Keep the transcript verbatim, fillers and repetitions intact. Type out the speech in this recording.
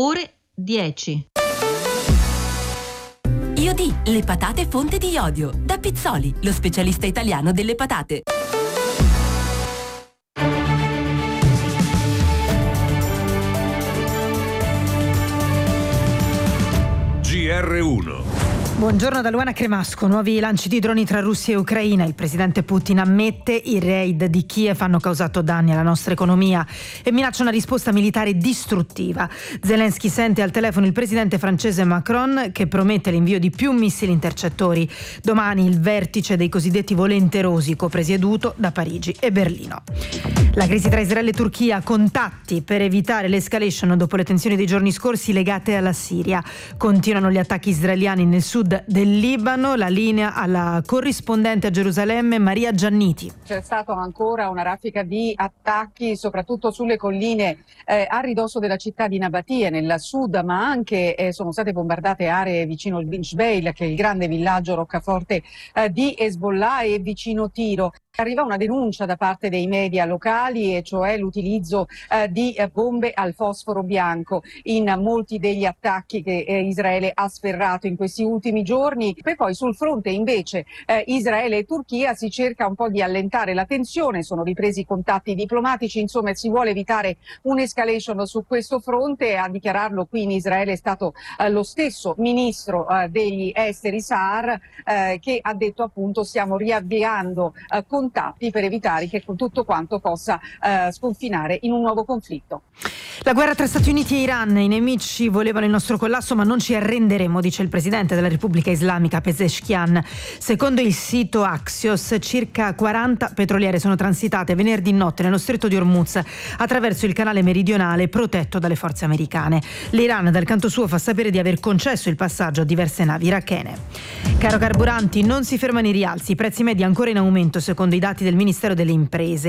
ore dieci. Iodi, le patate fonte di iodio. Da Pizzoli, lo specialista italiano delle patate. G R uno. Buongiorno da Luana Cremasco. Nuovi lanci di droni tra Russia e Ucraina. Il presidente Putin ammette i raid di Kiev hanno causato danni alla nostra economia e minaccia una risposta militare distruttiva. Zelensky sente al telefono il presidente francese Macron, che promette l'invio di più missili intercettori. Domani il vertice dei cosiddetti volenterosi, copresieduto da Parigi e Berlino. La crisi tra Israele e Turchia, contatti per evitare l'escalation dopo le tensioni dei giorni scorsi legate alla Siria. Continuano gli attacchi israeliani nel sud del Libano. La linea alla corrispondente a Gerusalemme Maria Gianniti. C'è stata ancora una raffica di attacchi soprattutto sulle colline eh, a ridosso della città di Nabatie nel sud, ma anche eh, sono state bombardate aree vicino al Binchbeil, che è il grande villaggio roccaforte eh, di Hezbollah, e vicino Tiro. Arriva una denuncia da parte dei media locali, e cioè l'utilizzo eh, di eh, bombe al fosforo bianco in molti degli attacchi che eh, Israele ha sferrato in questi ultimi giorni. E poi sul fronte invece eh, Israele e Turchia si cerca un po' di allentare la tensione, sono ripresi i contatti diplomatici, insomma si vuole evitare un'escalation su questo fronte. A dichiararlo qui in Israele è stato eh, lo stesso ministro eh, degli esteri Saar, eh, che ha detto appunto stiamo riavviando eh, contatti per evitare che tutto quanto possa eh, sconfinare in un nuovo conflitto. La guerra tra Stati Uniti e Iran. I nemici volevano il nostro collasso, ma non ci arrenderemo, dice il presidente della Repubblica Islamica Pezeshkian. Secondo il sito Axios, circa quaranta petroliere sono transitate venerdì notte nello stretto di Hormuz attraverso il canale meridionale protetto dalle forze americane. L'Iran dal canto suo fa sapere di aver concesso il passaggio a diverse navi irachene. Caro carburanti, non si fermano i rialzi, i prezzi medi ancora in aumento secondo i dati del Ministero delle Imprese.